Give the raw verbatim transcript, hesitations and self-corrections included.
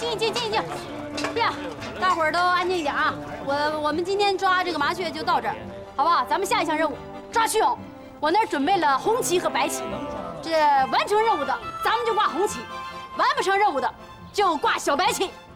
静一静，静一静。这样，大伙儿都安静一点啊！我我们今天抓这个麻雀就到这儿，好不好？咱们下一项任务抓蛆蚣，我那儿准备了红旗和白旗。这完成任务的，咱们就挂红旗；完不成任务的，就挂小白旗。